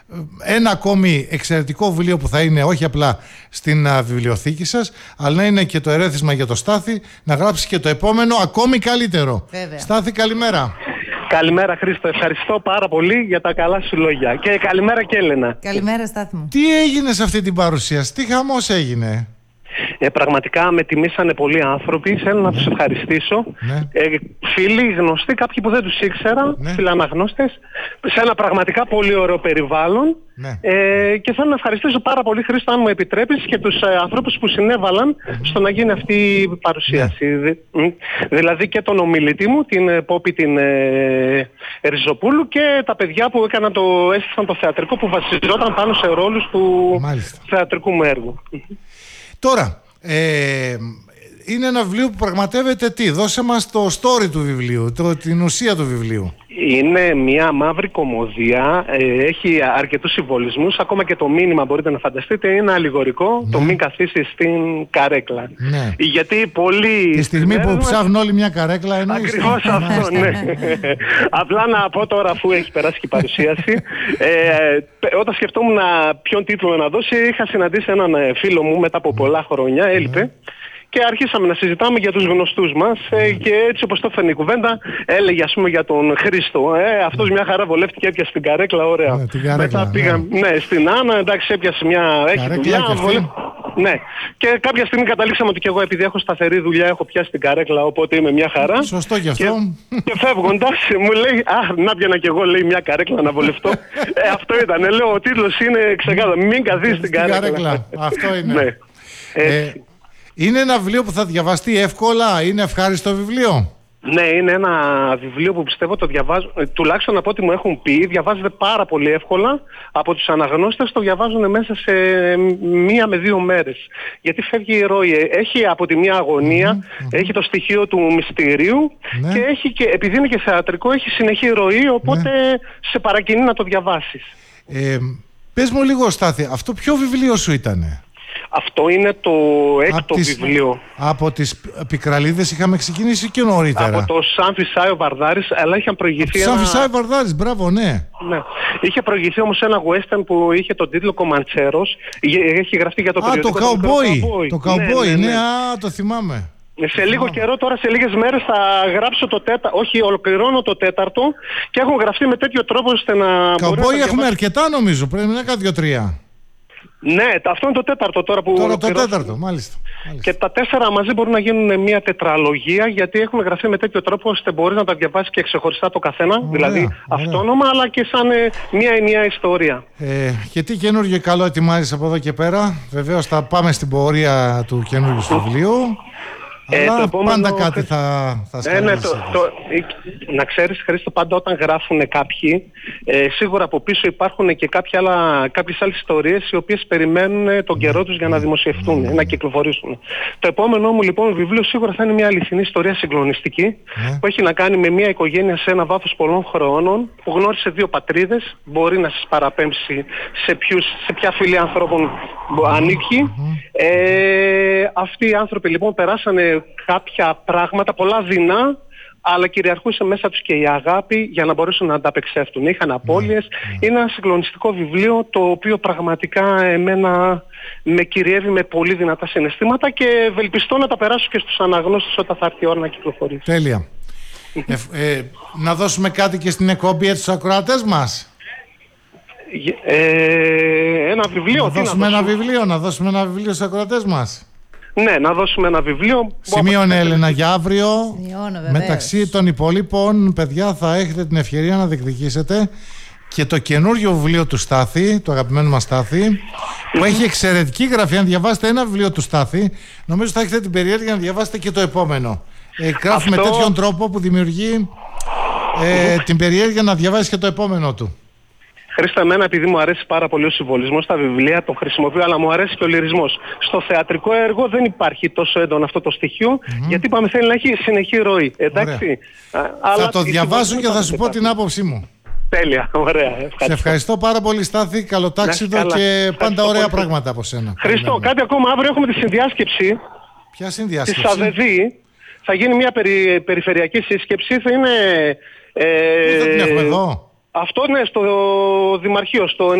ένα ακόμη εξαιρετικό βιβλίο που θα είναι όχι απλά στην βιβλιοθήκη σας, αλλά να είναι και το ερέθισμα για το Στάθη, να γράψει και το επόμενο ακόμη καλύτερο. Βέβαια. Στάθη, καλημέρα. Καλημέρα Χρήστο, ευχαριστώ πάρα πολύ για τα καλά σου λόγια. Και καλημέρα και Έλενα. Καλημέρα Στάθη μου. Τι έγινε σε αυτή την παρουσίαση, τι χαμός έγινε? Πραγματικά με τιμήσανε πολλοί άνθρωποι, θέλω να τους ευχαριστήσω. Ναι. Φίλοι, γνωστοί, κάποιοι που δεν τους ήξερα, Ναι. φιλαναγνώστες, σε ένα πραγματικά πολύ ωραίο περιβάλλον. Ναι. Και θέλω να ευχαριστήσω πάρα πολύ, Χρήστο, αν μου επιτρέπεις, και τους ανθρώπους που συνέβαλαν στο να γίνει αυτή η παρουσίαση. Δηλαδή και τον ομιλητή μου, την Πόπη την Ριζοπούλου, και τα παιδιά που έκαναν έστησαν το θεατρικό, που βασιζόταν πάνω σε ρόλους του Μάλιστα. θεατρικού μου έργου. Τώρα, είναι ένα βιβλίο που πραγματεύεται τι? Δώσε μας το story του βιβλίου, την ουσία του βιβλίου. Είναι μια μαύρη κωμωδία, έχει αρκετούς συμβολισμούς, ακόμα και το μήνυμα μπορείτε να φανταστείτε είναι αλληγορικό, το μην καθίσει στην καρέκλα. Ναι. Γιατί πολλοί... Τη στιγμή που ψάχνουν όλοι μια καρέκλα εννοείς. Ακριβώς αυτό, ναι. Απλά να πω τώρα, αφού έχει περάσει και η παρουσίαση, όταν σκεφτόμουν ποιον τίτλο να δώσει, είχα συναντήσει έναν φίλο μου μετά από πολλά χρόνια, έλειπε. Και αρχίσαμε να συζητάμε για τους γνωστούς μας και έτσι όπως το έφερνε η κουβέντα έλεγε ας πούμε για τον Χρήστο. Αυτός μια χαρά βολεύτηκε, έπιασε την καρέκλα, ωραία. Μετά πήγαμε στην Άννα, εντάξει, έπιασε μια... έχει δουλειά, ναι. Και κάποια στιγμή καταλήξαμε ότι και εγώ, επειδή έχω σταθερή δουλειά, έχω πιάσει την καρέκλα, οπότε είμαι μια χαρά. Σωστό κι αυτό. Και φεύγοντας μου λέει, να πιανα κι εγώ, λέει, μια καρέκλα να βολευτώ. Αυτό ήταν, λέω, ο τίτλος είναι ξεκάθαρο, μην καθίσεις στην καρέκλα. Αυτό είναι. Ναι. Είναι ένα βιβλίο που θα διαβαστεί εύκολα, είναι ευχάριστο βιβλίο? Ναι, είναι ένα βιβλίο που πιστεύω το διαβάζω, τουλάχιστον από ό,τι μου έχουν πει, διαβάζεται πάρα πολύ εύκολα. Από τους αναγνώστες το διαβάζουν μέσα σε 1 με 2 μέρες. Γιατί φεύγει η ροή. Έχει από τη μία αγωνία, έχει το στοιχείο του μυστηρίου και έχει και, επειδή είναι και θεατρικό, έχει συνεχή ροή, οπότε σε παρακινεί να το διαβάσεις. Πες μου λίγο, Στάθη, αυτό ποιο βιβλίο σου ήτανε? Αυτό είναι το 6ο βιβλίο. Από τις Πικραλίδες είχαμε ξεκινήσει και νωρίτερα. Από το Σαν Φυσάει ο Βαρδάρης, αλλά είχαν προηγηθεί Σαν Φυσάει ο Βαρδάρης, μπράβο, ναι. Είχε προηγηθεί όμως ένα western που είχε τον τίτλο Κομαντσέρος. Έχει γραφτεί για το περιοδικό. Το Cowboy. Το Cowboy, ναι, το θυμάμαι. Σε λίγο καιρό, τώρα σε λίγες μέρες θα γράψω το ολοκληρώνω το 4ο και έχουν γραφτεί με τέτοιο τρόπο ώστε να... Cowboy έχουμε αρκετά νομίζω, πρέπει να είναι 2-3. Ναι, αυτό είναι το 4ο τώρα που... Τώρα το 4ο, μάλιστα. Και τα 4 μαζί μπορούν να γίνουν μια τετραλογία, γιατί έχουν γραφεί με τέτοιο τρόπο ώστε μπορείς να τα διαβάσεις και ξεχωριστά το καθένα, δηλαδή αυτόνομα, αλλά και σαν μια ενιαία ιστορία. Και τι καινούργιο καλό ετοιμάζεις από εδώ και πέρα? Βεβαίως θα πάμε στην πορεία του καινούργιου σου βιβλίου. Αλλά πάντα κάτι θα σκαλείς. Να ξέρεις, Χρήστο, πάντα όταν γράφουν κάποιοι, σίγουρα από πίσω υπάρχουν και κάποιες άλλες ιστορίες οι οποίες περιμένουν τον καιρό τους για να δημοσιευτούν, να κυκλοφορήσουν. Το επόμενό μου λοιπόν βιβλίο σίγουρα θα είναι μια αληθινή ιστορία συγκλονιστική, που έχει να κάνει με μια οικογένεια σε ένα βάθος πολλών χρόνων, που γνώρισε 2 πατρίδες, μπορεί να σας παραπέμψει σε ποια φυλή ανθρώπων ανήκει. Αυτοί οι άνθρωποι λοιπόν περάσανε κάποια πράγματα, πολλά δεινά, αλλά κυριαρχούσε μέσα τους και η αγάπη για να μπορέσουν να ανταπεξέλθουν. Είχαν απώλειες. Είναι ένα συγκλονιστικό βιβλίο, το οποίο πραγματικά εμένα με κυριεύει με πολύ δυνατά συναισθήματα και ευελπιστώ να τα περάσω και στους αναγνώστες όταν θα έρθει η ώρα να κυκλοφορήσει. Τέλεια. Να δώσουμε κάτι και στην εκπομπή για τους ακροατές μας. Ένα βιβλίο. Να δώσουμε ένα βιβλίο στους ακροατές μας. Ναι, να δώσουμε ένα βιβλίο. Σημείωνε, Έλενα, για αύριο. Σημειώνω, μεταξύ των υπολείπων, παιδιά, θα έχετε την ευκαιρία να διεκδικήσετε και το καινούριο βιβλίο του Στάθη, του αγαπημένου μας Στάθη, που έχει εξαιρετική γραφή. Αν διαβάσετε ένα βιβλίο του Στάθη, νομίζω θα έχετε την περιέργεια να διαβάσετε και το επόμενο. Γράφει με τέτοιον τρόπο που δημιουργεί την περιέργεια να διαβάσει και το επόμενο του. Χρήστο, εμένα επειδή μου αρέσει πάρα πολύ ο συμβολισμός στα βιβλία, τον χρησιμοποιώ, αλλά μου αρέσει και ο λυρισμός. Στο θεατρικό έργο δεν υπάρχει τόσο έντονο αυτό το στοιχείο, γιατί είπαμε θέλει να έχει συνεχή ροή. Εντάξει. Θα το διαβάσω και θα σου πω την άποψή μου. Τέλεια, ωραία. Ευχαριστώ. Σε ευχαριστώ πάρα πολύ, Στάθη. Καλοτάξιδο και πάντα ωραία πράγματα από σένα. Χρήστο, κάτι ακόμα. Αύριο έχουμε τη συνδιάσκεψη. Ποια συνδιάσκεψη? Της ΑΔΔ. Θα γίνει μια περιφερειακή σύσκεψη. Θα είναι... Πού θα την έχουμε εδώ? Αυτό είναι στο Δημαρχείο, στο